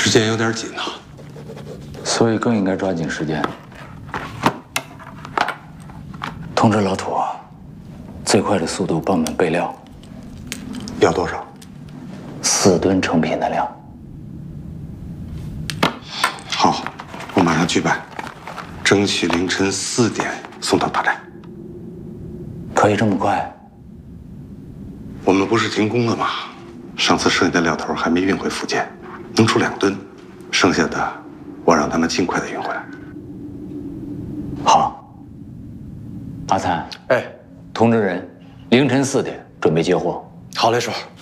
时间有点紧啊， 所以更应该抓紧时间。通知老土，最快的速度帮我们备料。 要多少 ？4吨成品的量。 好，我马上去办，争取凌晨4点送到大寨。 可以这么快？ 我们不是停工了吗？上次剩下的料头还没运回福建，能出2吨，剩下的我让他们尽快的运回来。 好。阿灿， 哎， 通知人，凌晨4点准备接货。 好嘞，叔。